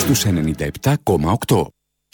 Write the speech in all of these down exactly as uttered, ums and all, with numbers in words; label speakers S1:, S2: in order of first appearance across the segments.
S1: στους ενενήντα επτά κόμμα οκτώ.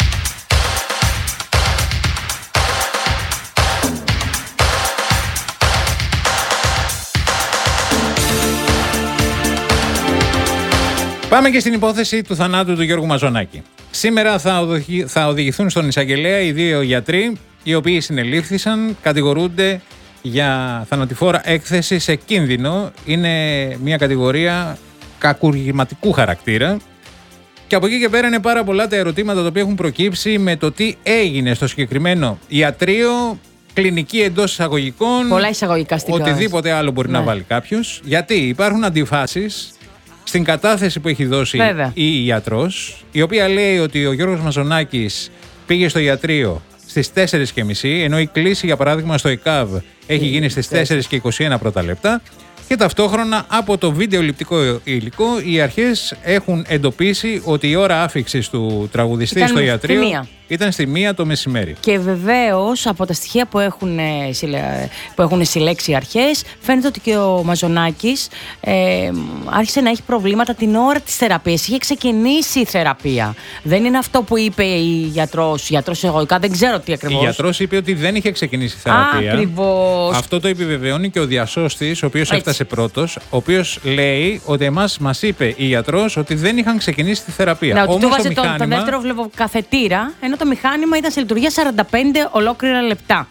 S2: Πάμε και στην υπόθεση του θανάτου του Γιώργου Μαζονάκη. Σήμερα θα, οδηγη, θα οδηγηθούν στον εισαγγελέα οι δύο γιατροί, οι οποίοι συνελήφθησαν, κατηγορούνται για θανατηφόρα έκθεση σε κίνδυνο. Είναι μια κατηγορία κακουργηματικού χαρακτήρα. Και από εκεί και πέρα είναι πάρα πολλά τα ερωτήματα τα οποία έχουν προκύψει με το τι έγινε στο συγκεκριμένο ιατρείο, κλινική εντός εισαγωγικών.
S3: Πολλά εισαγωγικά στοιχεία.
S2: Οτιδήποτε άλλο μπορεί ναι. να βάλει κάποιος. Γιατί υπάρχουν αντιφάσεις στην κατάθεση που έχει δώσει Βέβαια. η ιατρός, η οποία λέει ότι ο Γιώργος Μαζονάκης πήγε στο ιατρείο στις τέσσερις και μισή, ενώ η κλήση για παράδειγμα στο ΕΚΑΒ έχει γίνει στις τέσσερις και είκοσι ένα πρώτα λεπτά. Και ταυτόχρονα από το βίντεο ληπτικό υλικό οι αρχές έχουν εντοπίσει ότι η ώρα άφιξης του τραγουδιστή ήταν στο ιατρείο στη ήταν στη μία το μεσημέρι.
S3: Και βεβαίως από τα στοιχεία που έχουν, που έχουν συλλέξει οι αρχές φαίνεται ότι και ο Μαζονάκης ε, άρχισε να έχει προβλήματα την ώρα της θεραπείας. Είχε ξεκινήσει η θεραπεία. Δεν είναι αυτό που είπε η γιατρός, γιατρός εγωικά, δεν ξέρω τι ακριβώς.
S2: Η γιατρός είπε ότι δεν είχε ξεκινήσει η θεραπεία.
S3: Ακριβώς.
S2: Αυτό το επιβεβαιώνει και ο διασώστης, ο οποίος έφτασε πρώτος, ο οποίος λέει ότι εμάς μας είπε η γιατρός ότι δεν είχαν ξεκινήσει τη θεραπεία.
S3: Ναι, ότι
S2: Όμως
S3: του βάζε
S2: το μηχάνημα...
S3: τον δεύτερο βλεβοκαθετήρα, ενώ το μηχάνημα ήταν σε λειτουργία σαράντα πέντε ολόκληρα λεπτά.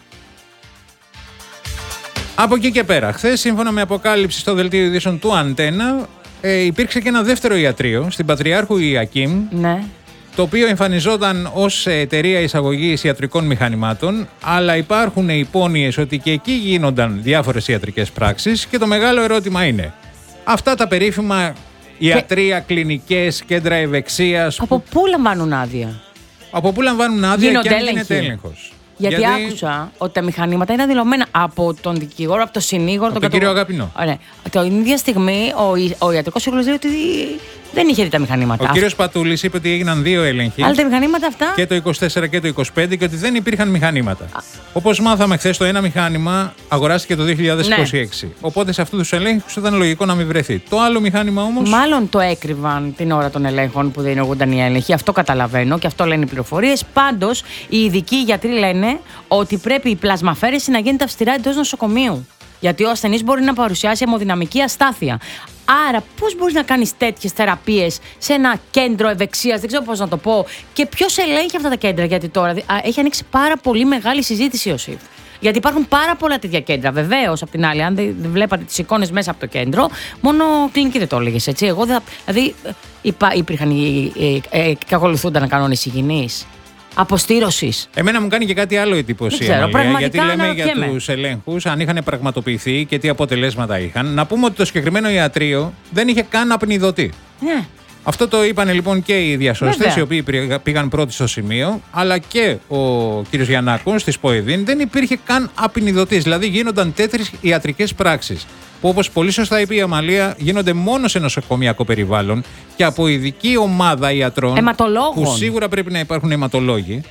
S2: Από εκεί και πέρα, χθες, σύμφωνα με αποκάλυψη στο δελτίο ειδήσεων του Αντένα, ε, υπήρξε και ένα δεύτερο ιατρείο στην Πατριάρχου Ιακίμ.
S3: Ναι.
S2: Το οποίο εμφανιζόταν ως εταιρεία εισαγωγής ιατρικών μηχανημάτων, αλλά υπάρχουν υπόνοιες ότι και εκεί γίνονταν διάφορες ιατρικές πράξεις και το μεγάλο ερώτημα είναι, αυτά τα περίφημα ιατρεία, και... κλινικές, κέντρα ευεξίας...
S3: Από πού λαμβάνουν άδεια?
S2: Από πού λαμβάνουν άδεια και αν γίνεται έλεγχος?
S3: Γιατί, Γιατί άκουσα ότι τα μηχανήματα είναι δηλωμένα από τον δικηγόρο, από τον συνήγορο,
S2: από
S3: τον,
S2: τον
S3: κατω...
S2: κύριο Αγαπηνό.
S3: Ωραία. Την ίδια στιγμή ο, ο ιατρικός σύμβουλος λέει ότι δεν είχε δει τα μηχανήματα.
S2: Ο κύριος Πατούλης είπε ότι έγιναν δύο έλεγχοι.
S3: Αλλά τα μηχανήματα αυτά.
S2: Και το είκοσι τέσσερα και το είκοσι πέντε και ότι δεν υπήρχαν μηχανήματα. Όπως μάθαμε χθες, το ένα μηχάνημα αγοράστηκε το δύο χιλιάδες είκοσι έξι. Ναι. Οπότε σε αυτούς τους ελέγχους ήταν λογικό να μην βρεθεί. Το άλλο μηχάνημα όμως.
S3: Μάλλον το έκρυβαν την ώρα των ελέγχων που διενεργούνταν οι έλεγχοι. Αυτό καταλαβαίνω και αυτό λένε οι πληροφορίες. Πάντως, οι ειδικοί γιατροί λένε ότι πρέπει η πλασμαφέρεση να γίνεται αυστηρά εντός νοσοκομείου. Γιατί ο ασθενής μπορεί να παρουσιάσει αιμοδυναμική αστάθεια. Άρα, πώς μπορείς να κάνεις τέτοιες θεραπείες σε ένα κέντρο ευεξίας, δεν ξέρω πώς να το πω, και ποιος ελέγχει αυτά τα κέντρα? Γιατί τώρα έχει ανοίξει πάρα πολύ μεγάλη συζήτηση ο ΣΥΦ. Γιατί υπάρχουν πάρα πολλά τέτοια κέντρα. Βεβαίως, απ' την άλλη, αν δεν βλέπατε τις εικόνες μέσα από το κέντρο, μόνο κλινική δεν το έλεγες, έτσι. Εγώ δεν θα. Δηλαδή, υπά, υπήρχαν οι. Ε, και ακολουθούνταν κανόνες υγιεινής. Αποστήρωσης.
S2: Εμένα μου κάνει και κάτι άλλο εντύπωση.
S3: Ξέρω,
S2: Αμαλία, γιατί λέμε για τους ελέγχους, αν είχαν πραγματοποιηθεί και τι αποτελέσματα είχαν. Να πούμε ότι το συγκεκριμένο ιατρείο δεν είχε καν απεινιδωτή.
S3: Ναι.
S2: Αυτό το είπαν λοιπόν και οι διασώστες, οι οποίοι πήγαν πρώτοι στο σημείο, αλλά και ο κ. Γιαννάκος της ΠΟΕΔΗΝ. Δεν υπήρχε καν απεινιδωτής. Δηλαδή γίνονταν τέτοιες ιατρικές πράξεις, που όπως πολύ σωστά είπε η Αμαλία, γίνονται μόνο σε νοσοκομιακό περιβάλλον και από ειδική ομάδα ιατρών,
S3: αιματολόγων,
S2: που σίγουρα πρέπει να υπάρχουν αιματολόγοι.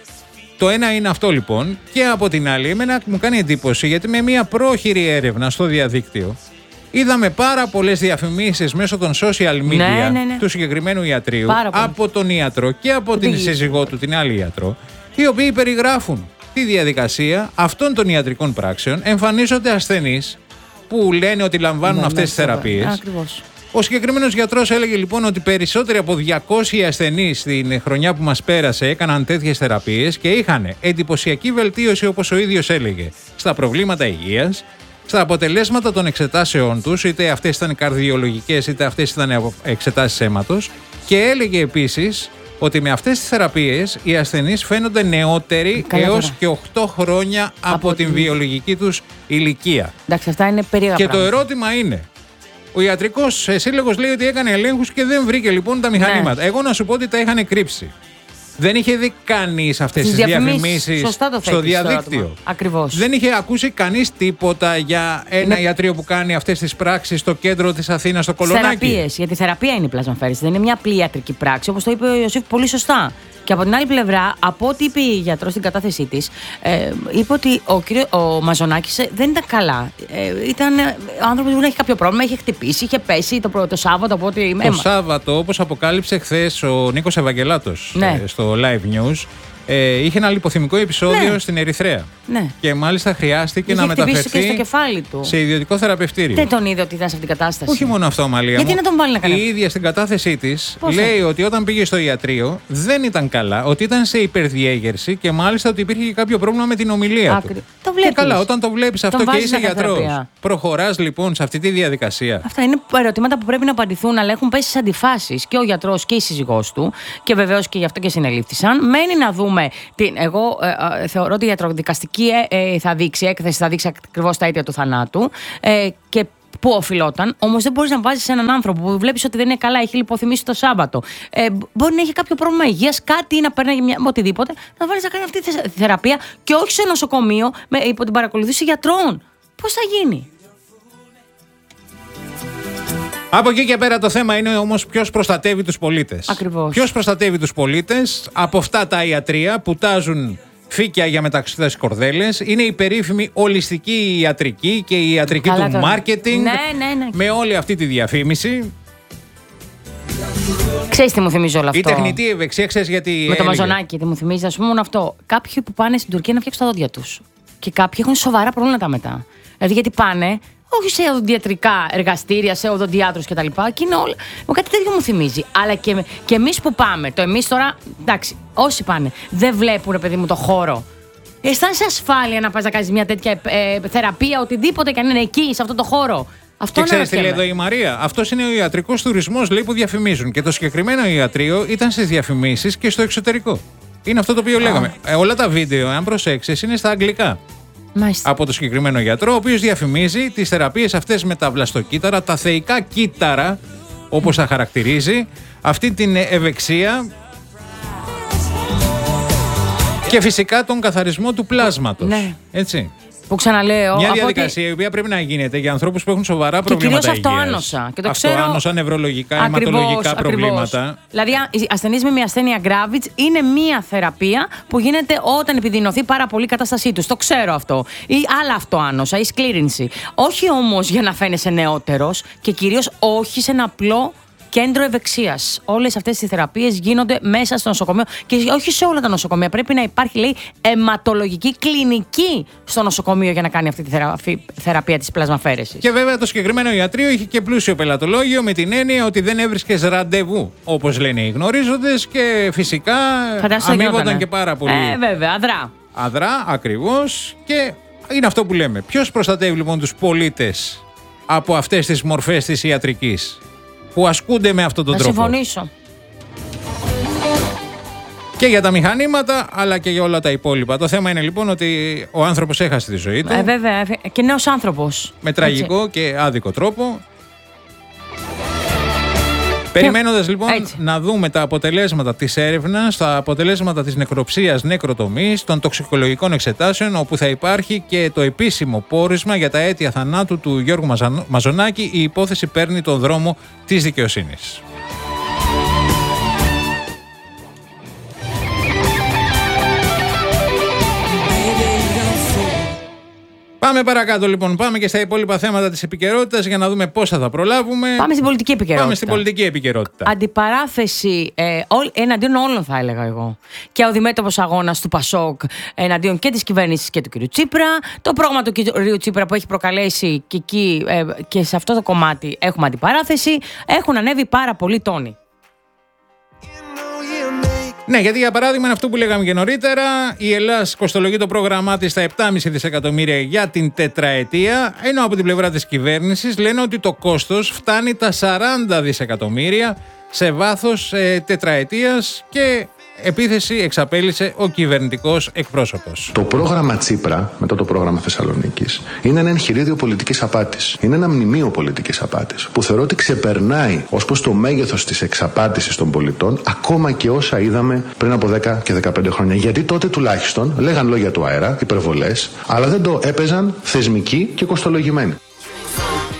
S2: Το ένα είναι αυτό λοιπόν. Και από την άλλη, εμένα μου κάνει εντύπωση, γιατί με μια πρόχειρη έρευνα στο διαδίκτυο είδαμε πάρα πολλές διαφημίσεις μέσω των social media
S3: ναι, ναι, ναι.
S2: του συγκεκριμένου ιατρείου, από τον ιατρό και από την σύζυγό του, την άλλη ιατρό, οι οποίοι περιγράφουν τη διαδικασία αυτών των ιατρικών πράξεων. Εμφανίζονται ασθενείς που λένε ότι λαμβάνουν ναι, αυτές τις θεραπείες.
S3: Ακριβώς.
S2: Ο συγκεκριμένος γιατρός έλεγε λοιπόν ότι περισσότεροι από διακόσιοι ασθενείς την χρονιά που μας πέρασε έκαναν τέτοιες θεραπείες και είχαν εντυπωσιακή βελτίωση, όπως ο ίδιος έλεγε, στα προβλήματα υγείας, στα αποτελέσματα των εξετάσεών τους, είτε αυτές ήταν καρδιολογικές είτε αυτές ήταν εξετάσεις αίματος, και έλεγε επίσης ότι με αυτές τις θεραπείες οι ασθενείς φαίνονται νεότεροι έως και οκτώ χρόνια από, από την βιολογική τους ηλικία.
S3: Εντάξει, αυτά είναι περίεργα
S2: Και
S3: πράγματα.
S2: το ερώτημα είναι, ο ιατρικός σύλλογος λέει ότι έκανε ελέγχους και δεν βρήκε λοιπόν τα μηχανήματα. Ναι. Εγώ να σου πω ότι τα είχαν κρύψει. Δεν είχε δει κανείς αυτές τις διαφημίσεις στο διαδίκτυο.
S3: Ακριβώς.
S2: Δεν είχε ακούσει κανείς τίποτα για ένα ναι. ιατρείο που κάνει αυτές τις πράξεις στο κέντρο της Αθήνας, στο Κολονάκι.
S3: Θεραπείες. Γιατί η θεραπεία είναι η πλασμαφέρηση. Δεν είναι μια απλή ιατρική πράξη, όπως το είπε ο Ιωσήφ πολύ σωστά. Και από την άλλη πλευρά, από ό,τι είπε η γιατρός στην κατάθεσή της, ε, είπε ότι ο, κύριο, ο Μαζονάκης δεν ήταν καλά. Ε, ήταν ο άνθρωπος που έχει κάποιο πρόβλημα, είχε χτυπήσει, είχε πέσει το, το, το Σάββατο. Από ό,τι...
S2: Το Σάββατο, όπως αποκάλυψε χθες ο Νίκος Ευαγγελάτος, ναι, ε, στο Live News, Ε, είχε ένα λιποθυμικό επεισόδιο, ναι, στην Ερυθρέα.
S3: Ναι.
S2: Και μάλιστα χρειάστηκε είχε να μεταφερθεί
S3: και στο κεφάλι του.
S2: σε ιδιωτικό θεραπευτήριο.
S3: Δεν τον είδε ότι ήταν σε αυτήν την κατάσταση.
S2: Όχι μόνο αυτό, Μαλία.
S3: Γιατί
S2: μου,
S3: να τον βάλει να κάνει.
S2: Η ίδια στην κατάθεσή της λέει ότι όταν πήγε στο ιατρείο δεν ήταν καλά, ότι ήταν σε υπερδιέγερση και μάλιστα ότι υπήρχε και κάποιο πρόβλημα με την ομιλία Άκρη. του.
S3: Το βλέπεις.
S2: Και καλά, όταν το βλέπεις αυτό και είσαι γιατρός, προχωράς λοιπόν σε αυτή τη διαδικασία.
S3: Αυτά είναι ερωτήματα που πρέπει να απαντηθούν, αλλά έχουν πέσει σε αντιφάσεις και ο γιατρός και η σύζυγός του. Και βεβαίως και γι' αυτό και συνελήφθησαν. Μένει να δούμε. Την, εγώ ε, ε, θεωρώ ότι η ιατροδικαστική ε, ε, θα δείξει, έκθεση θα δείξει ακριβώς τα αίτια του θανάτου ε, και πού οφειλόταν. Όμως δεν μπορείς να βάζεις έναν άνθρωπο που βλέπεις ότι δεν είναι καλά, έχει λιποθυμήσει το Σάββατο. Ε, μπορεί να έχει κάποιο πρόβλημα υγείας, κάτι ή να παίρνει μια, οτιδήποτε, να βάλεις να κάνει αυτή τη θεραπεία και όχι σε νοσοκομείο με, υπό την παρακολουθήση γιατρών. Πώς θα γίνει.
S2: Από εκεί και πέρα το θέμα είναι όμως ποιος προστατεύει τους πολίτες.
S3: Ακριβώς.
S2: Ποιος προστατεύει τους πολίτες από αυτά τα ιατρεία που τάζουν φύκια για μεταξωτές κορδέλες. Είναι η περίφημη ολιστική ιατρική και η ιατρική Καλά, του μάρκετινγκ.
S3: Ναι, ναι, ναι.
S2: Με όλη αυτή τη διαφήμιση.
S3: Ξέρεις τι μου θυμίζει όλο αυτό.
S2: Η τεχνητή ευεξία, ξέρεις γιατί.
S3: Με
S2: έλεγε.
S3: το Μαζονάκι, τι μου θυμίζει, ας πούμε μόνο αυτό. Κάποιοι που πάνε στην Τουρκία να φτιάξουν τα δόντια τους. Και κάποιοι έχουν σοβαρά προβλήματα μετά. Δηλαδή γιατί πάνε. Όχι σε οδοντιατρικά εργαστήρια, σε οδοντιάτρους κτλ. Και είναι όλα. Μου κάτι τέτοιο μου θυμίζει. Αλλά και, και εμείς που πάμε, το εμείς τώρα, εντάξει, όσοι πάνε, δεν βλέπουν, παιδί μου, το χώρο. Αισθάνεσαι ασφάλεια να πας να κάνεις μια τέτοια ε, θεραπεία, οτιδήποτε και αν είναι εκεί, σε αυτό το χώρο. Αυτό
S2: και ξέρεις τι λέει εδώ η Μαρία. Αυτός είναι ο ιατρικός τουρισμός, λέει, που διαφημίζουν. Και το συγκεκριμένο ιατρείο ήταν στις διαφημίσεις και στο εξωτερικό. Είναι αυτό το οποίο oh. λέγαμε. Ε, όλα τα βίντεο, αν προσέξεις, είναι στα αγγλικά. Μάλιστα. Από το συγκεκριμένο γιατρό, ο οποίος διαφημίζει τις θεραπείες αυτές με τα βλαστοκύτταρα, τα θεϊκά κύτταρα, όπως τα χαρακτηρίζει, αυτή την ευεξία και φυσικά τον καθαρισμό του πλάσματος. Ναι. Έτσι.
S3: Που ξαναλέω.
S2: Μια διαδικασία ότι... η οποία πρέπει να γίνεται για ανθρώπους που έχουν σοβαρά και προβλήματα υγείας.
S3: Αυτοάνοσα. Και το
S2: αυτοάνοσα,
S3: ξέρω...
S2: νευρολογικά,
S3: ακριβώς,
S2: αιματολογικά προβλήματα.
S3: Ακριβώς. Δηλαδή, οι ασθενείς με μια ασθένεια Γκράβιτς είναι μια θεραπεία που γίνεται όταν επιδεινωθεί πάρα πολύ η κατάστασή τους. Το ξέρω αυτό. Ή άλλα αυτοάνοσα, ή σκλήρινση. Όχι όμως για να φαίνεσαι νεότερος και κυρίως όχι σε ένα απλό κέντρο ευεξίας. Όλες αυτές οι θεραπείες γίνονται μέσα στο νοσοκομείο και όχι σε όλα τα νοσοκομεία. Πρέπει να υπάρχει, λέει, αιματολογική κλινική στο νοσοκομείο για να κάνει αυτή τη θεραπεία, θεραπεία της πλασμαφέρεσης. Και βέβαια το συγκεκριμένο ιατρείο είχε και πλούσιο πελατολόγιο με την έννοια ότι δεν έβρισκες ραντεβού, όπως λένε οι γνωρίζοντες, και φυσικά αμείβονταν και πάρα πολύ. Ε, βέβαια, αδρά.
S2: Αδρά, ακριβώς. Και είναι αυτό που λέμε. Ποιος προστατεύει λοιπόν τους πολίτες από αυτές τις μορφές της ιατρικής που ασκούνται με αυτόν τον
S3: να
S2: τρόπο.
S3: Να συμφωνήσω.
S2: Και για τα μηχανήματα, αλλά και για όλα τα υπόλοιπα. Το θέμα είναι λοιπόν ότι ο άνθρωπος έχασε τη ζωή του.
S3: Ε, βέβαια. Και νέος άνθρωπος.
S2: Με τραγικό έτσι. Και άδικο τρόπο. Περιμένοντας λοιπόν έτσι. Να δούμε τα αποτελέσματα της έρευνας, τα αποτελέσματα της νεκροψίας, νεκροτομής, των τοξικολογικών εξετάσεων, όπου θα υπάρχει και το επίσημο πόρισμα για τα αίτια θανάτου του Γιώργου Μαζονάκη, η υπόθεση παίρνει τον δρόμο της δικαιοσύνης. Πάμε παρακάτω λοιπόν. Πάμε και στα υπόλοιπα θέματα της επικαιρότητας για να δούμε πώς θα τα προλάβουμε.
S3: Πάμε στην πολιτική επικαιρότητα.
S2: Πάμε στην πολιτική επικαιρότητα.
S3: Αντιπαράθεση ε, ό, εναντίον όλων, θα έλεγα εγώ. Και ο διμέτωπος αγώνας του Πασόκ εναντίον και της κυβέρνησης και του κ. Τσίπρα. Το πρόγραμμα του κ. Τσίπρα που έχει προκαλέσει και εκεί ε, και σε αυτό το κομμάτι έχουμε αντιπαράθεση. Έχουν ανέβει πάρα πολλοί τόνοι.
S2: Ναι, γιατί για παράδειγμα είναι αυτό που λέγαμε και νωρίτερα. Η Ελλάς κοστολογεί το πρόγραμμά της στα επτά κόμμα πέντε δισεκατομμύρια για την τετραετία, ενώ από την πλευρά της κυβέρνησης λένε ότι το κόστος φτάνει τα σαράντα δισεκατομμύρια σε βάθος ε, τετραετίας και επίθεση εξαπέλυσε ο κυβερνητικός εκπρόσωπος.
S4: Το πρόγραμμα Τσίπρα, μετά το πρόγραμμα Θεσσαλονίκης, είναι ένα εγχειρίδιο πολιτικής απάτης. Είναι ένα μνημείο πολιτικής απάτης που θεωρώ ότι ξεπερνάει ως προς το μέγεθος της εξαπάτησης των πολιτών ακόμα και όσα είδαμε πριν από δέκα και δεκαπέντε χρόνια. Γιατί τότε τουλάχιστον λέγαν λόγια του αέρα, υπερβολές, αλλά δεν το έπαιζαν θεσμικοί και κοστολογημένοι.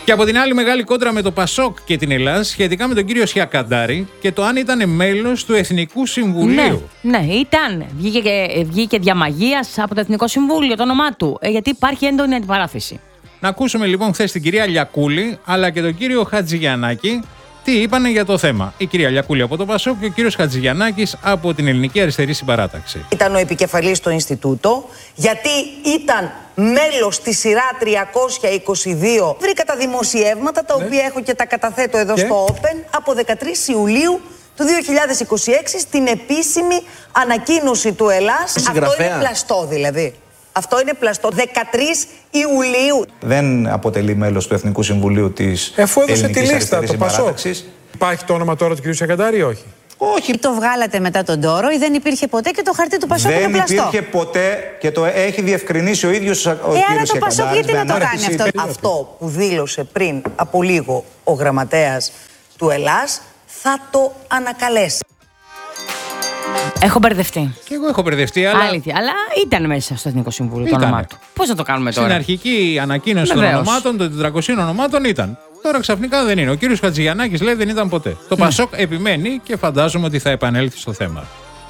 S2: Και από την άλλη, μεγάλη κόντρα με το Πασόκ και την Ελλάδα σχετικά με τον κύριο Σιακαντάρη και το αν ήταν μέλος του Εθνικού Συμβουλίου.
S3: Ναι, ναι, ήταν. Βγήκε, βγήκε διαμαγείας από το Εθνικό Συμβούλιο το όνομά του, γιατί υπάρχει έντονη αντιπαράθεση.
S2: Να ακούσουμε λοιπόν χθες την κυρία Λιακούλη αλλά και τον κύριο Χατζηγιαννάκη τι είπανε για το θέμα. Η κυρία Λιακούλη από το Πασόκ και ο κύριος Χατζηγιαννάκης από την Ελληνική Αριστερή Συμπαράταξη.
S5: Ήταν ο επικεφαλής στο Ινστιτούτο, γιατί ήταν μέλος στη σειρά τριακόσια είκοσι δύο. Βρήκα τα δημοσιεύματα, τα ναι. οποία έχω και τα καταθέτω εδώ και στο Open, από δεκατρείς Ιουλίου του δύο χιλιάδες είκοσι έξι, στην επίσημη ανακοίνωση του Ελλάς. Αυτό είναι πλαστό δηλαδή. Αυτό είναι πλαστό. δεκατρείς Ιουλίου.
S6: Δεν αποτελεί μέλος του Εθνικού Συμβουλίου της
S7: Εφού έδωσε
S6: Ελληνικής
S7: τη λίστα,
S6: Αριστερής
S7: το Πασόκ. Υπάρχει το όνομα τώρα του κ. Σιακαντάρη ή όχι?
S8: Όχι. Το βγάλατε μετά τον τόρο ή δεν υπήρχε ποτέ και το χαρτί του Πασόκ είναι πλαστό?
S6: Δεν υπήρχε ποτέ και το έχει διευκρινίσει ο ίδιος ο κ. Σιακαντάρης.
S8: το Πασόκ γιατί να το κάνει αυτό?
S5: Αυτό που δήλωσε πριν από λίγο ο γραμματέας του Ελλάς θα το ανακαλέσει.
S3: Έχω μπερδευτεί.
S2: Και εγώ έχω μπερδευτεί, αλλά.
S3: Αλήθεια. Αλλά ήταν μέσα στο Εθνικό Συμβούλιο το όνομά του. Πώς να το κάνουμε τώρα?
S2: Στην αρχική ανακοίνωση των ονομάτων, των τετρακοσίων ονομάτων ήταν. Τώρα ξαφνικά δεν είναι. Ο κύριος Χατζηγιαννάκης λέει δεν ήταν ποτέ. Το ναι. Πασόκ επιμένει και φαντάζομαι ότι θα επανέλθει στο θέμα.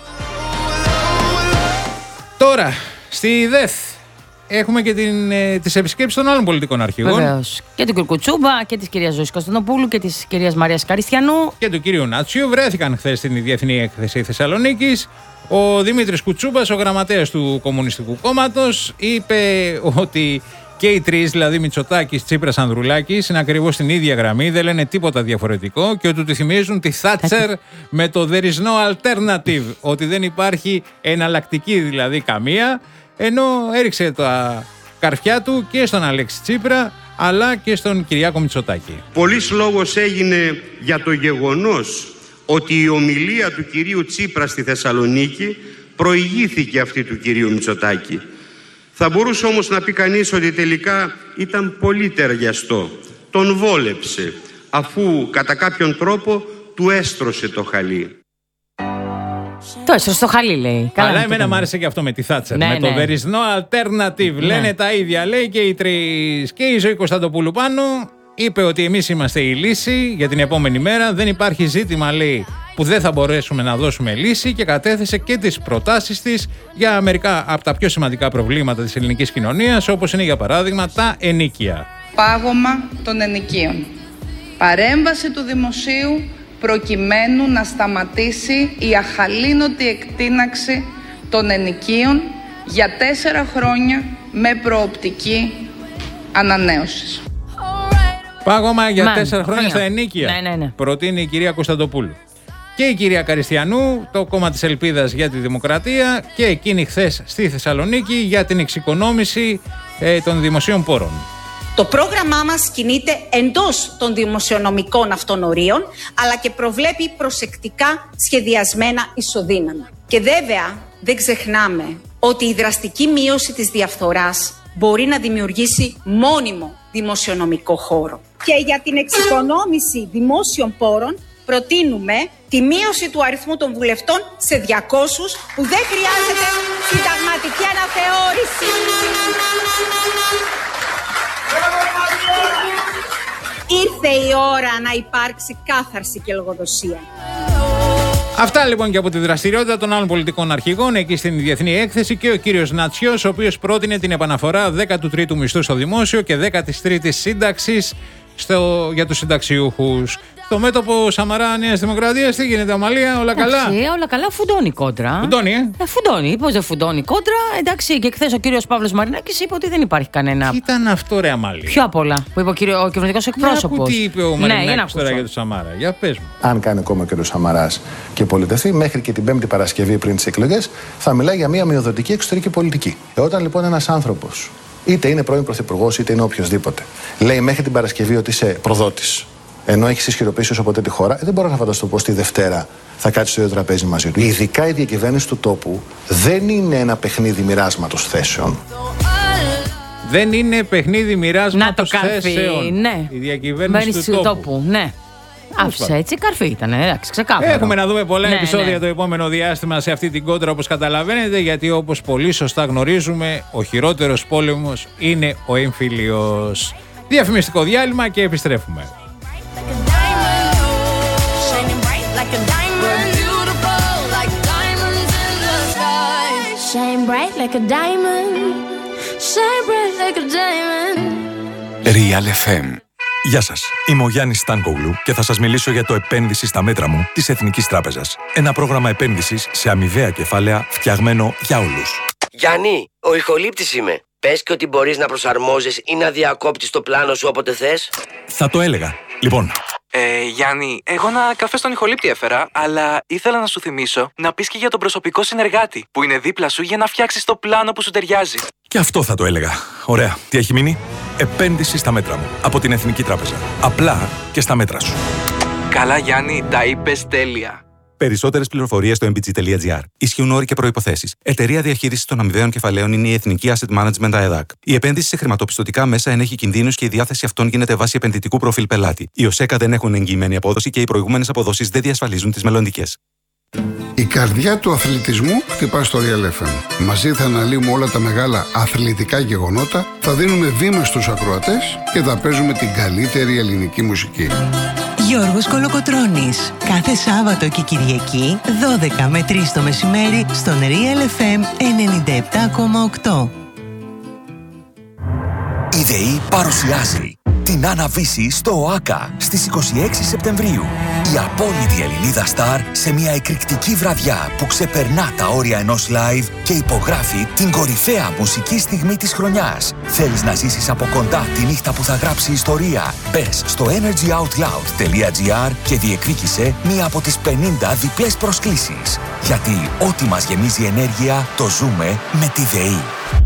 S2: Τώρα, στη ΔΕΘ έχουμε και την, ε, τις επισκέψεις των άλλων πολιτικών αρχηγών.
S3: Βεβαίως. Και του κ. Κουτσούμπα και της κυρίας Ζωής Κωνσταντοπούλου και της κυρίας Μαρίας Καριστιανού.
S2: Και του κύριου Νάτσιου. Βρέθηκαν χθες στην Διεθνή Έκθεση Θεσσαλονίκης. Ο Δημήτρης Κουτσούμπας, ο γραμματέας του Κομμουνιστικού Κόμματος, είπε ότι και οι τρεις, δηλαδή Μητσοτάκης, Τσίπρας, Ανδρουλάκης, είναι ακριβώς στην ίδια γραμμή, δεν λένε τίποτα διαφορετικό και ότι του θυμίζουν τη Θάτσερ με το there is no alternative, ότι δεν υπάρχει εναλλακτική δηλαδή καμία. Ενώ έριξε τα καρφιά του και στον Αλέξη Τσίπρα αλλά και στον Κυριάκο Μητσοτάκη.
S9: Πολύς λόγος έγινε για το γεγονός ότι η ομιλία του κυρίου Τσίπρα στη Θεσσαλονίκη προηγήθηκε αυτή του κυρίου Μητσοτάκη. Θα μπορούσε όμως να πει κανείς ότι τελικά ήταν πολύ ταιριαστό. Τον βόλεψε αφού κατά κάποιον τρόπο του έστρωσε το χαλί.
S3: Το έστρωσε στο χαλί, λέει.
S2: Καλά, αλλά εμένα μου άρεσε και αυτό με τη Θάτσερ. Ναι, με ναι. το there is no alternative. Ναι. Λένε τα ίδια, λέει και οι τρεις. Και η Ζωή Κωνσταντοπούλου πάνω είπε ότι εμείς είμαστε η λύση για την επόμενη μέρα. Δεν υπάρχει ζήτημα, λέει, που δεν θα μπορέσουμε να δώσουμε λύση και κατέθεσε και τις προτάσεις της για μερικά από τα πιο σημαντικά προβλήματα της ελληνικής κοινωνίας, όπως είναι για παράδειγμα τα ενοίκια.
S10: Πάγωμα των ενοικίων. Παρέμβαση του δημοσίου προκειμένου να σταματήσει η αχαλήνωτη εκτείναξη των ενοικίων για τέσσερα χρόνια με προοπτική ανανέωσης.
S2: Πάγωμα για
S3: Man,
S2: τέσσερα χρόνια στα ενοίκια.
S3: Ναι, ναι, ναι.
S2: Προτείνει η κυρία Κωνσταντοπούλου. Και η κυρία Καριστιανού, το κόμμα της Ελπίδας για τη Δημοκρατία, και εκείνη χθες στη Θεσσαλονίκη για την εξοικονόμηση ε, των δημοσίων πόρων.
S11: Το πρόγραμμά μας κινείται εντός των δημοσιονομικών αυτών ορίων, αλλά και προβλέπει προσεκτικά σχεδιασμένα ισοδύναμα. Και βέβαια δεν ξεχνάμε ότι η δραστική μείωση της διαφθοράς μπορεί να δημιουργήσει μόνιμο δημοσιονομικό χώρο. Και για την εξοικονόμηση δημόσιων πόρων προτείνουμε τη μείωση του αριθμού των βουλευτών σε διακόσιους, που δεν χρειάζεται συνταγματική αναθεώρηση. Ήρθε η ώρα να υπάρξει κάθαρση και λογοδοσία.
S2: Αυτά λοιπόν και από τη δραστηριότητα των άλλων πολιτικών αρχηγών εκεί στην Διεθνή Έκθεση, και ο κύριος Νατσιός, ο οποίος πρότεινε την επαναφορά δέκατου τρίτου μισθού στο δημόσιο και δέκατης τρίτης σύνταξης στο, για τους συνταξιούχους. Στο μέτωπο Σαμαρά Νέας Δημοκρατίας, τι γίνεται, Αμαλία, όλα καλά?
S3: Εντάξει, όλα καλά, φουντώνει η κόντρα.
S2: Φουντώνει, ε?
S3: ε φουντώνει, πώς δεν φουντώνει η κόντρα. Εντάξει, και χθες ο κύριος Παύλος Μαρινάκης είπε ότι δεν υπάρχει κανένα.
S2: Τι ήταν αυτό, ρε Αμαλία?
S3: Ποιο απ' όλα που είπε ο, κύριο, ο κυβερνητικός εκπρόσωπος?
S2: Τι είπε ο Μαρινάκης ναι, τώρα για τον Σαμάρα? Για πες μου.
S4: Αν κάνει ακόμα και ο Σαμαράς και πολιτευτεί, μέχρι και την Πέμπτη Παρασκευή πριν τις εκλογές, θα μιλάει για μια μειοδοτική εξωτερική πολιτική. Ε, όταν λοιπόν ένας άνθρωπος, είτε είναι πρώην πρωθυπουργός είτε είναι οποιοδήποτε, λέει μέχρι την Παρασκευή ότι είσαι προδότης, ενώ έχει ισχυροποιήσει όσο ποτέ τη χώρα, δεν μπορώ να φανταστώ πως τη Δευτέρα θα κάτσει στο ίδιο τραπέζι μαζί του. Ειδικά η διακυβέρνηση του τόπου δεν είναι ένα παιχνίδι μοιράσματος θέσεων.
S2: Δεν είναι παιχνίδι μοιράσματος θέσεων.
S3: Ναι.
S2: Η διακυβέρνηση του, του τόπου.
S3: τόπου. Ναι. Άφησε έτσι, καρφί ήταν, εντάξει, ξεκάθαρο.
S2: Έχουμε να δούμε πολλά
S3: ναι,
S2: επεισόδια
S3: ναι.
S2: το επόμενο διάστημα σε αυτή την κόντρα, όπως καταλαβαίνετε, γιατί όπως πολύ σωστά γνωρίζουμε, ο χειρότερος πόλεμος είναι ο έμφυλιος. Διαφημιστικό διάλειμμα και επιστρέφουμε.
S12: Shine bright like a diamond. Shine bright like a diamond.
S1: Real εφ εμ.
S13: Γεια σας, είμαι ο Γιάννης Στάνκογλου και θα σας μιλήσω για το επένδυση στα μέτρα μου της Εθνικής Τράπεζας. Ένα πρόγραμμα επένδυσης σε αμοιβαία κεφάλαια φτιαγμένο για όλους.
S14: Γιάννη, ο ηχολήπτης είμαι. Πες και ότι μπορείς να προσαρμόζεις ή να διακόπτεις το πλάνο σου όποτε θες.
S13: Θα το έλεγα. Λοιπόν.
S15: Ε, Γιάννη, εγώ ένα καφέ στον ηχολήπτη έφερα, αλλά ήθελα να σου θυμίσω να πεις και για τον προσωπικό συνεργάτη που είναι δίπλα σου για να φτιάξεις το πλάνο που σου ταιριάζει.
S13: Και αυτό θα το έλεγα. Ωραία. Τι έχει μείνει? Επένδυση στα μέτρα μου. Από την Εθνική Τράπεζα. Απλά και στα μέτρα σου.
S15: Καλά, Γιάννη, τα είπες τέλεια.
S16: Περισσότερες πληροφορίες στο εμ μπι τζι τελεία τζι άρ. Ισχύουν όροι και προϋποθέσεις. Εταιρεία διαχείρισης των αμοιβαίων κεφαλαίων είναι η Εθνική Asset Management ΑΕΔΑΚ. Η επένδυση σε χρηματοπιστωτικά μέσα ενέχει κινδύνους και η διάθεση αυτών γίνεται βάσει επενδυτικού προφίλ πελάτη. Οι ΟΣΕΚΑ δεν έχουν εγγυημένη απόδοση και οι προηγούμενες αποδόσεις δεν διασφαλίζουν τις μελλοντικές.
S17: Η καρδιά του αθλητισμού χτυπά στο Real εφ εμ. Μαζί θα αναλύουμε όλα τα μεγάλα αθλητικά γεγονότα, θα δίνουμε βήμα στους ακροατές και θα παίζουμε την καλύτερη ελληνική μουσική.
S18: Γιώργος Κολοκοτρώνης. Κάθε Σάββατο και Κυριακή, δώδεκα με τρεις το μεσημέρι, στον Real εφ εμ ενενήντα επτά κόμμα οκτώ.
S1: Η ΔΕΗ παρουσιάζει την Άννα Βύση στο ΟΑΚΑ στις είκοσι έξι Σεπτεμβρίου. Η απόλυτη Ελληνίδα στάρ σε μια εκρηκτική βραδιά που ξεπερνά τα όρια ενός live και υπογράφει την κορυφαία μουσική στιγμή της χρονιάς. Θέλεις να ζήσεις από κοντά τη νύχτα που θα γράψει ιστορία? Μπες στο energy out loud τελεία τζι άρ και διεκδίκησε μία από τις πενήντα διπλές προσκλήσεις. Γιατί ό,τι μας γεμίζει ενέργεια το ζούμε με τη ΔΕΗ.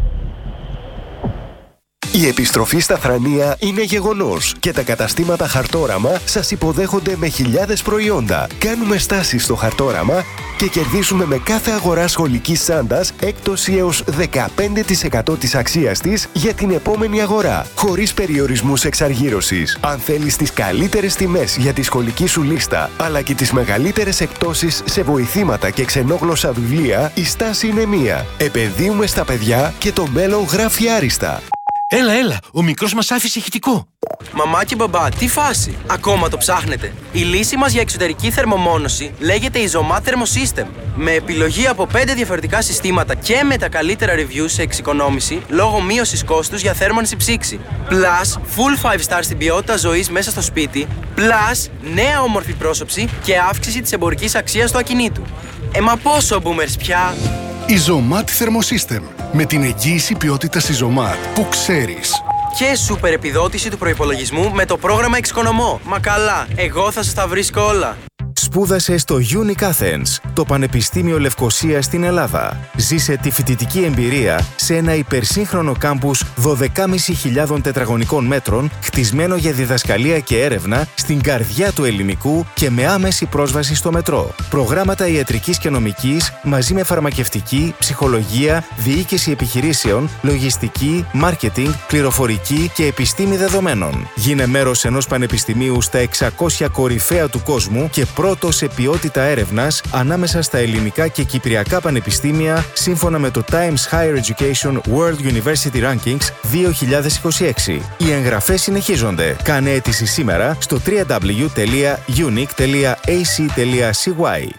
S19: Η επιστροφή στα Θρανία είναι γεγονός και τα καταστήματα Χαρτόραμα σας υποδέχονται με χιλιάδες προϊόντα. Κάνουμε στάσεις στο Χαρτόραμα και κερδίσουμε με κάθε αγορά σχολικής τσάντας έκπτωση έως δεκαπέντε τοις εκατό της αξίας της για την επόμενη αγορά, χωρίς περιορισμούς εξαργύρωσης. Αν θέλεις τις καλύτερες τιμές για τη σχολική σου λίστα, αλλά και τις μεγαλύτερες εκπτώσεις σε βοηθήματα και ξενόγλωσσα βιβλία, η στάση είναι μία. Επενδύουμε στα παιδιά και το μέλλον γράφει άριστα.
S20: Έλα, έλα, ο μικρός μας άφησε ηχητικό.
S21: Μαμά και μπαμπά, τι φάση, ακόμα το ψάχνετε? Η λύση μας για εξωτερική θερμομόνωση λέγεται Isomat Thermosystem. Με επιλογή από πέντε διαφορετικά συστήματα και με τα καλύτερα reviews σε εξοικονόμηση λόγω μείωσης κόστους για θέρμανση ψήξη. Plus, full five star στην ποιότητα ζωής μέσα στο σπίτι. Plus, νέα όμορφη πρόσωψη και αύξηση της εμπορικής αξίας του ακινήτου. Ε, μα πόσο boomers πια!
S22: Isomat Thermosystem. Με την εγγύηση ποιότητας Isomat που ξέρεις.
S21: Και σούπερ επιδότηση του προϋπολογισμού με το πρόγραμμα Εξοικονομώ. Μα καλά, εγώ θα σας τα βρίσκω όλα.
S23: Σπούδασε στο Unic Athens, το Πανεπιστήμιο Λευκωσίας στην Ελλάδα. Ζήσε τη φοιτητική εμπειρία σε ένα υπερσύγχρονο κάμπους δώδεκα χιλιάδες πεντακόσια τετραγωνικών μέτρων, χτισμένο για διδασκαλία και έρευνα στην καρδιά του ελληνικού και με άμεση πρόσβαση στο μετρό. Προγράμματα ιατρικής και νομικής μαζί με φαρμακευτική, ψυχολογία, διοίκηση επιχειρήσεων, λογιστική, μάρκετινγκ, πληροφορική και επιστήμη δεδομένων. Γίνε μέρος ενός πανεπιστημίου στα εξακόσια κορυφαία του κόσμου και πρώτο σε ποιότητα έρευνας ανάμεσα στα ελληνικά και κυπριακά πανεπιστήμια σύμφωνα με το Times Higher Education World University Rankings δύο χιλιάδες είκοσι έξι. Οι εγγραφές συνεχίζονται. Κάνε αίτηση σήμερα στο double-u double-u double-u τελεία unique τελεία a c τελεία c y.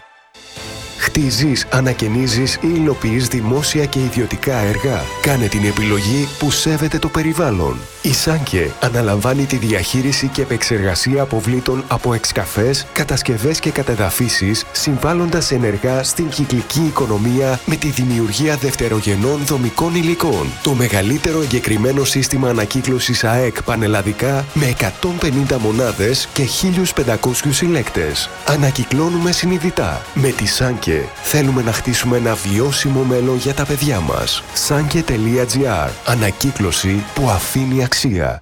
S19: Χτίζεις, ανακαινίζεις ή υλοποιείς δημόσια και ιδιωτικά έργα. Κάνε την επιλογή που σέβεται το περιβάλλον. Η Σάνκε αναλαμβάνει τη διαχείριση και επεξεργασία αποβλήτων από εξκαφές, κατασκευές και κατεδαφίσεις, συμβάλλοντας ενεργά στην κυκλική οικονομία με τη δημιουργία δευτερογενών δομικών υλικών. Το μεγαλύτερο εγκεκριμένο σύστημα ανακύκλωσης ΑΕΚ πανελλαδικά με εκατόν πενήντα μονάδες και χίλιους πεντακόσιους συλλέκτες. Ανακυκλώνουμε συνειδητά. Με τη Σάνκε θέλουμε να χτίσουμε ένα βιώσιμο μέλλον για τα παιδιά μας. Σάνκε τελεία τζι άρ. Ανακύκλωση που αφήνει αξία.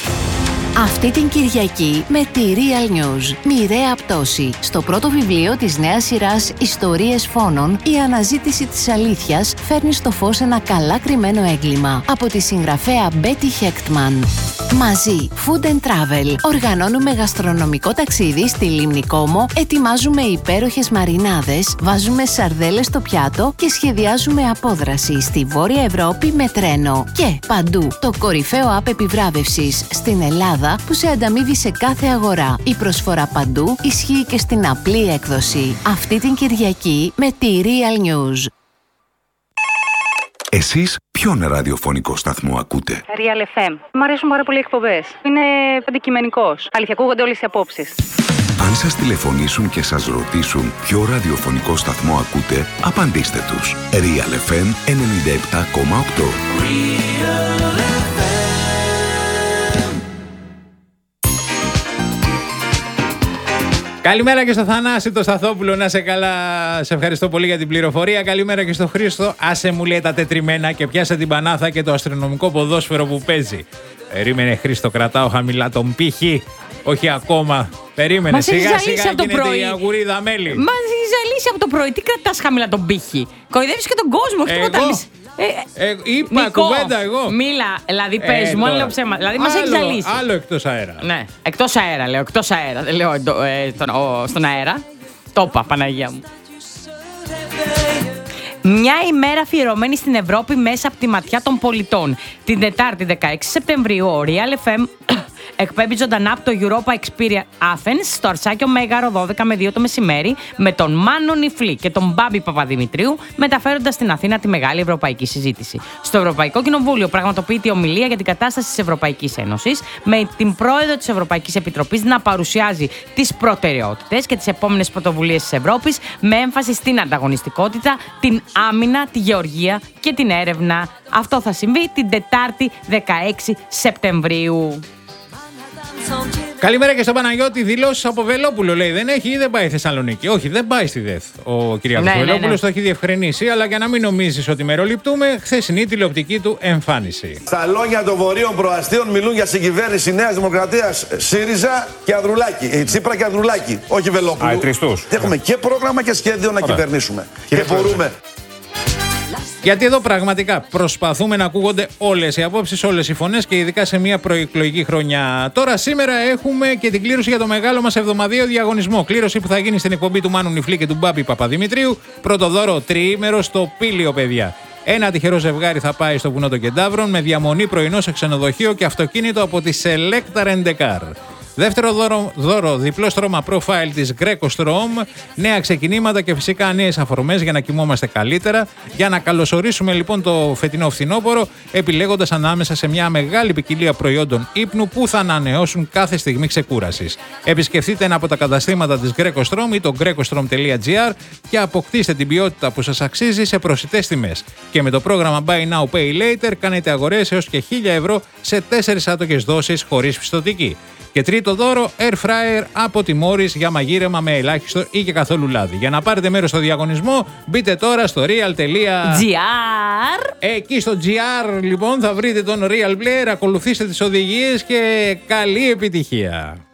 S24: Αυτή την Κυριακή με τη Real News. Μοιραία πτώση. Στο πρώτο βιβλίο της νέας σειράς Ιστορίες Φόνων, η αναζήτηση της αλήθειας φέρνει στο φως ένα καλά κρυμμένο έγκλημα από τη συγγραφέα Μπέτι Χέκτμαν. Μαζί, Food and Travel. Οργανώνουμε γαστρονομικό ταξίδι στη Λίμνη Κόμο, ετοιμάζουμε υπέροχες μαρινάδες, βάζουμε σαρδέλες στο πιάτο και σχεδιάζουμε απόδραση στη Βόρεια Ευρώπη με τρένο. Και παντού, το κορυφαίο app επιβράβευσης στην Ελλάδα που σε ανταμείβει σε κάθε αγορά. Η προσφορά παντού ισχύει και στην απλή έκδοση. Αυτή την Κυριακή με τη Real News.
S5: Εσείς ποιον ραδιοφωνικό σταθμό ακούτε?
S6: Real εφ εμ. Μ' αρέσουν πάρα πολύ οι εκπομπές. Είναι αντικειμενικός. Αλήθεια, ακούγονται όλες οι απόψεις.
S5: Αν σας τηλεφωνήσουν και σας ρωτήσουν ποιο ραδιοφωνικό σταθμό ακούτε, απαντήστε τους. Real εφ εμ ενενήντα επτά κόμμα οκτώ.
S2: Καλημέρα και στο Θανάση το Σταθόπουλο, να σε καλά, σε ευχαριστώ πολύ για την πληροφορία. Καλημέρα και στο Χρήστο, άσε μου λέει τα τετριμένα και πιάσε την Πανάθα και το αστρονομικό ποδόσφαιρο που παίζει. Περίμενε Χρήστο, κρατάω χαμηλά τον πύχη, όχι ακόμα. Περίμενε,
S3: Μας
S2: σιγά σιγά
S3: γίνεται
S2: πρωί. Η αγουρίδα μέλι.
S3: Μας έχει ζαλίσει από το πρωί, τι κρατάς χαμηλά τον πύχη? Κοροϊδεύεις και τον κόσμο, όχι τίποτα άλλο.
S2: Ε, ε, είπα Νικό, κουβέντα εγώ.
S3: Μίλα, δηλαδή πες ε, μου, αν λέω ψέμα. Δηλαδή μας έχει ζαλίσει.
S2: Άλλο εκτός αέρα.
S3: Ναι, εκτός αέρα λέω, εκτός αέρα. Δεν λέω ε, τον, ο, στον αέρα. Το είπα, Παναγία μου. Μια ημέρα αφιερωμένη στην Ευρώπη μέσα από τη ματιά των πολιτών. Την Τετάρτη δεκαέξι Σεπτεμβρίου ο Real εφ εμ εκπέμπει ζωντανά από το Europa Experience Athens στο Αρσάκιο Μέγαρο δώδεκα με δύο το μεσημέρι με τον Μάνο Νιφλή και τον Μπάμπη Παπαδημητρίου, μεταφέροντας στην Αθήνα τη μεγάλη ευρωπαϊκή συζήτηση. Στο Ευρωπαϊκό Κοινοβούλιο πραγματοποιείται η ομιλία για την κατάσταση της Ευρωπαϊκής Ένωσης, με την πρόεδρο της Ευρωπαϊκής Επιτροπής να παρουσιάζει τις προτεραιότητες και τις επόμενες πρωτοβουλίες της Ευρώπης, με έμφαση στην ανταγωνιστικότητα, την άμυνα, τη γεωργία και την έρευνα. Αυτό θα συμβεί την Τετάρτη δεκαέξι Σεπτεμβρίου.
S2: Καλημέρα και στον Παναγιώτη. Δηλώσεις από Βελόπουλο λέει δεν έχει ή δεν πάει Θεσσαλονίκη? Όχι, δεν πάει στη ΔΕΘ ο Κυριάκος ναι, Βελόπουλος, ναι, ναι. Το έχει διευκρινίσει. Αλλά για να μην νομίζεις ότι μεροληπτούμε, χθεσινή τηλεοπτική του εμφάνιση.
S7: Στα λόγια των βορείων προαστίων μιλούν για συγκυβέρνηση Νέας Δημοκρατίας ΣΥΡΙΖΑ και Ανδρουλάκη. Η Τσίπρα και Ανδρουλάκη, όχι Βελόπουλου. Α, τριστούς. Έχουμε και πρόγραμμα και σχέδιο να Ωραία. κυβερνήσουμε. Και, και μπορούμε.
S2: Γιατί εδώ πραγματικά προσπαθούμε να ακούγονται όλες οι απόψεις, όλες οι φωνές και ειδικά σε μια προεκλογική χρονιά. Τώρα σήμερα έχουμε και την κλήρωση για το μεγάλο μας εβδομαδιαίο διαγωνισμό. Κλήρωση που θα γίνει στην εκπομπή του Μάνου Νιφλή και του Μπάμπη Παπαδημητρίου. Πρώτο δώρο τριήμερο στο Πήλιο, παιδιά. Ένα τυχερό ζευγάρι θα πάει στο βουνό των Κεντάβρων με διαμονή πρωινό σε ξενοδοχείο και αυτοκίνητο από τη Selecta Rent-A-Car. Δεύτερο δώρο, δώρο διπλό στρώμα profile της Greco Strom, νέα ξεκινήματα και φυσικά νέες αφορμές για να κοιμόμαστε καλύτερα. Για να καλωσορίσουμε λοιπόν το φετινό φθινόπωρο, επιλέγοντας ανάμεσα σε μια μεγάλη ποικιλία προϊόντων ύπνου που θα ανανεώσουν κάθε στιγμή ξεκούρασης. Επισκεφτείτε ένα από τα καταστήματα της Greco Strom ή το greco strom τελεία gr και αποκτήστε την ποιότητα που σας αξίζει σε προσιτές τιμές. Και με το πρόγραμμα Buy Now Pay Later κάνετε αγορές έως και χίλια ευρώ σε τέσσερις άτοκες δόσεις χωρίς πιστωτική. Και τρίτο δώρο, Air Fryer από τη Morris για μαγείρεμα με ελάχιστο ή και καθόλου λάδι. Για να πάρετε μέρος στο διαγωνισμό, μπείτε τώρα στο real τελεία
S3: gr.
S2: Εκεί στο gr λοιπόν θα βρείτε τον Real Player, ακολουθήστε τις οδηγίες και καλή επιτυχία.